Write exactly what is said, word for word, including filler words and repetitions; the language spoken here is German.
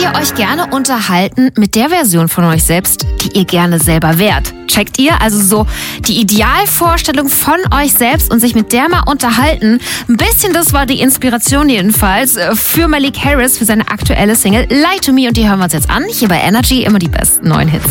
ihr euch gerne unterhalten mit der Version von euch selbst, die ihr gerne selber wärt? Checkt ihr? Also so die Idealvorstellung von euch selbst und sich mit der mal unterhalten. Ein bisschen das war die Inspiration jedenfalls für Malik Harris für seine aktuelle Single Lie to Me und die hören wir uns jetzt an. Hier bei Energy immer die besten neuen Hits.